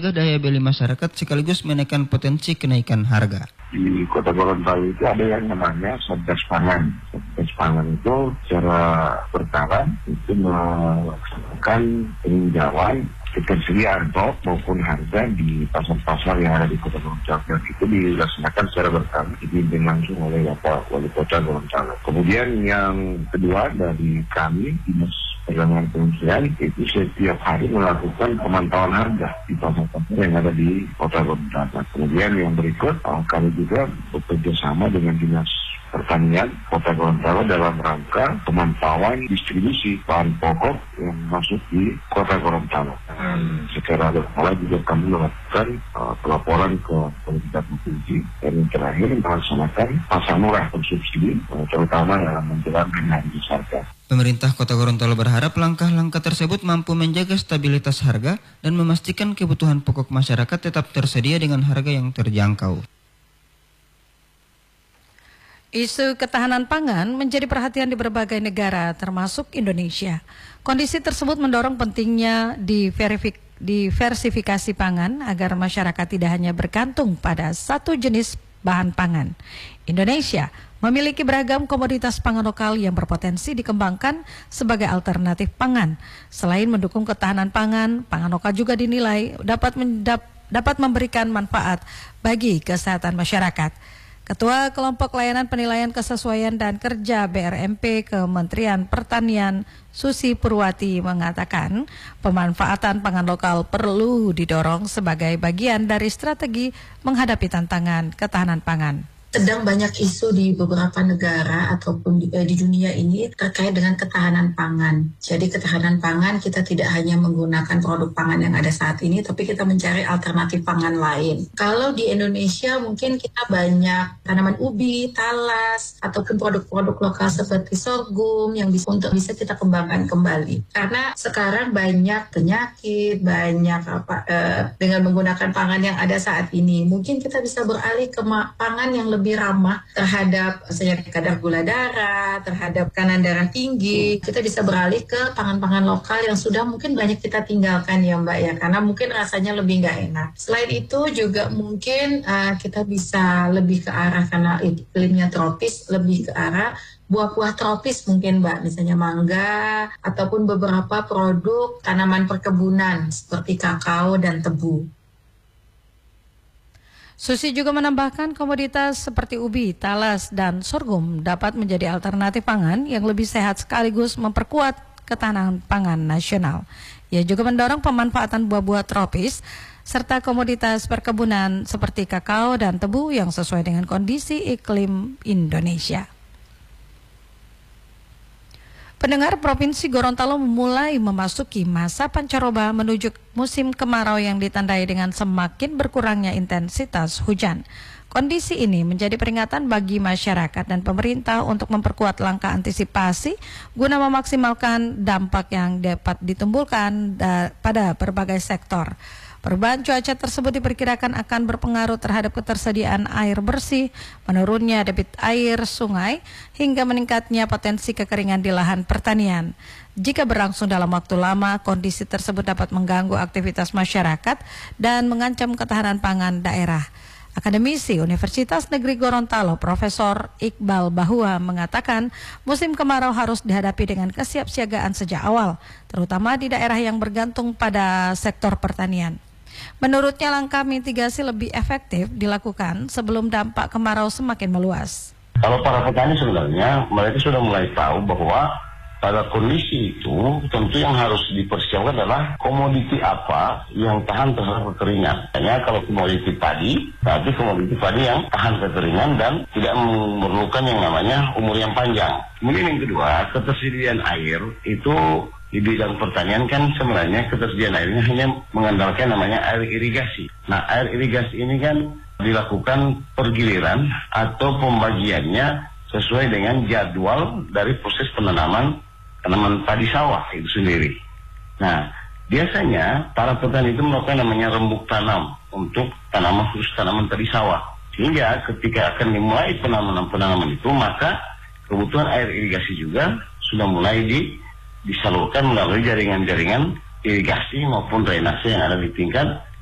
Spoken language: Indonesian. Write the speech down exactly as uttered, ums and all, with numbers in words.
menjaga daya beli masyarakat sekaligus menekan potensi kenaikan harga. Di Kota Gorontalo itu ada yang namanya Satgas Pangan. Satgas Pangan itu secara berkala itu melaksanakan peninjauan ketersediaan stok maupun harga di pasar-pasar yang ada di Kota Gorontalo. Dan itu dilaksanakan secara berkala, dipimpin langsung oleh Bapak Wali Kota Gorontalo. Kemudian yang kedua dari kami, Dinas Perdagangan Perindustrian, itu setiap hari melakukan pemantauan harga di pasar-pasar yang ada di Kota Gorontalo. Kemudian yang berikut, kami juga bekerja sama dengan Dinas Pertanian Kota Gorontalo dalam rangka pemantauan distribusi bahan pokok yang masuk di Kota Gorontalo. Dan secara berkala juga kami melakukan uh, pelaporan ke pemerintah provinsi dan yang terakhir melaksanakan pasar murah bersubsidi, uh, terutama dalam menjelang kenaikan harga. Pemerintah Kota Gorontalo berharap langkah-langkah tersebut mampu menjaga stabilitas harga dan memastikan kebutuhan pokok masyarakat tetap tersedia dengan harga yang terjangkau. Isu ketahanan pangan menjadi perhatian di berbagai negara, termasuk Indonesia. Kondisi tersebut mendorong pentingnya diversifikasi pangan agar masyarakat tidak hanya bergantung pada satu jenis bahan pangan. Indonesia memiliki beragam komoditas pangan lokal yang berpotensi dikembangkan sebagai alternatif pangan. Selain mendukung ketahanan pangan, pangan lokal juga dinilai dapat mendap, dapat memberikan manfaat bagi kesehatan masyarakat. Ketua Kelompok Layanan Penilaian Kesesuaian dan Kerja B R M P Kementerian Pertanian Susi Purwati mengatakan pemanfaatan pangan lokal perlu didorong sebagai bagian dari strategi menghadapi tantangan ketahanan pangan. Sedang banyak isu di beberapa negara ataupun di, eh, di dunia ini terkait dengan ketahanan pangan. Jadi ketahanan pangan kita tidak hanya menggunakan produk pangan yang ada saat ini, tapi kita mencari alternatif pangan lain. Kalau di Indonesia mungkin kita banyak tanaman ubi, talas, ataupun produk-produk lokal seperti sorghum yang bisa, untuk bisa kita kembangkan kembali. Karena sekarang banyak penyakit, banyak apa eh, dengan menggunakan pangan yang ada saat ini. Mungkin kita bisa beralih ke pangan yang lebih lebih ramah terhadap misalnya kadar gula darah, terhadap tekanan darah tinggi. Kita bisa beralih ke pangan-pangan lokal yang sudah mungkin banyak kita tinggalkan ya Mbak ya, karena mungkin rasanya lebih nggak enak. Selain itu juga mungkin uh, kita bisa lebih ke arah, karena iklimnya tropis, lebih ke arah buah-buah tropis mungkin Mbak, misalnya mangga, ataupun beberapa produk tanaman perkebunan seperti kakao dan tebu. Susi juga menambahkan komoditas seperti ubi, talas, dan sorghum dapat menjadi alternatif pangan yang lebih sehat sekaligus memperkuat ketahanan pangan nasional. Ia juga mendorong pemanfaatan buah-buah tropis serta komoditas perkebunan seperti kakao dan tebu yang sesuai dengan kondisi iklim Indonesia. Pendengar, Provinsi Gorontalo mulai memasuki masa pancaroba menuju musim kemarau yang ditandai dengan semakin berkurangnya intensitas hujan. Kondisi ini menjadi peringatan bagi masyarakat dan pemerintah untuk memperkuat langkah antisipasi guna memaksimalkan dampak yang dapat ditimbulkan pada berbagai sektor. Perubahan cuaca tersebut diperkirakan akan berpengaruh terhadap ketersediaan air bersih, menurunnya debit air sungai, hingga meningkatnya potensi kekeringan di lahan pertanian. Jika berlangsung dalam waktu lama, kondisi tersebut dapat mengganggu aktivitas masyarakat dan mengancam ketahanan pangan daerah. Akademisi Universitas Negeri Gorontalo, Profesor Iqbal Bahua mengatakan musim kemarau harus dihadapi dengan kesiapsiagaan sejak awal, terutama di daerah yang bergantung pada sektor pertanian. Menurutnya langkah mitigasi lebih efektif dilakukan sebelum dampak kemarau semakin meluas. Kalau para petani sebenarnya mereka sudah mulai tahu bahwa pada kondisi itu tentu yang harus dipersiapkan adalah komoditi apa yang tahan terhadap kekeringan. Hanya kalau komoditi padi, tapi komoditi padi yang tahan kekeringan dan tidak memerlukan yang namanya umur yang panjang. Kemudian yang kedua, ketersediaan air itu di bidang pertanian kan sebenarnya ketersediaan airnya hanya mengandalkan namanya air irigasi. Nah, air irigasi ini kan dilakukan pergiliran atau pembagiannya sesuai dengan jadwal dari proses penanaman tanaman padi sawah itu sendiri. Nah, biasanya para petani itu melakukan namanya rembuk tanam untuk tanaman khusus tanaman padi sawah. Sehingga ketika akan dimulai penanaman-penanaman itu, maka kebutuhan air irigasi juga sudah mulai di disalurkan melalui jaringan-jaringan irigasi maupun drainase yang ada di tingkat